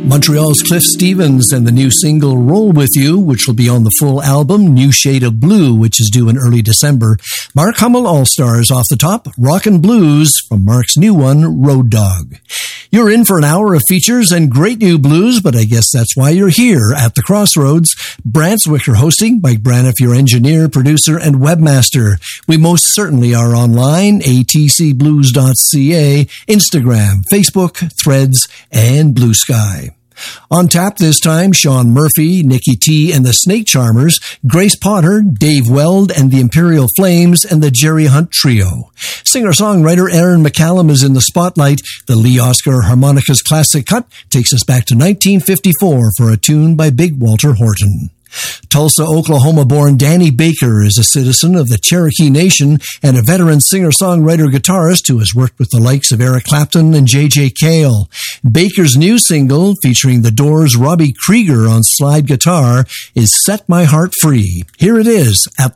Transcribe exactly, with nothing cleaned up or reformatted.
Montreal's Cliff Stevens and the new single Roll With You, which will be on the full album New Shade of Blue, which is due in early December. Mark Hummel All-Stars off the top, Rockin' Blues from Mark's new one, Road Dog. You're in for an hour of features and great new blues, but I guess that's why you're here at the Crossroads. Brant Zwicker hosting, Mike Braniff, your engineer, producer, and webmaster. We most certainly are online, a t c blues dot c a, Instagram, Facebook, Threads, and Blue Sky. On tap this time, Sean Murphy, Nikki T and the Snake Charmers, Grace Potter, Dave Weld and the Imperial Flames, and the Jerry Hunt Trio. Singer-songwriter Aaron McCallum is in the spotlight. The Lee Oscar Harmonicas Classic Cut takes us back to nineteen fifty-four for a tune by Big Walter Horton. Tulsa, Oklahoma-born Danny Baker is a citizen of the Cherokee Nation and a veteran singer-songwriter-guitarist who has worked with the likes of Eric Clapton and J J Cale. Baker's new single, featuring The Doors' Robbie Krieger on slide guitar, is Set My Heart Free. Here it is at the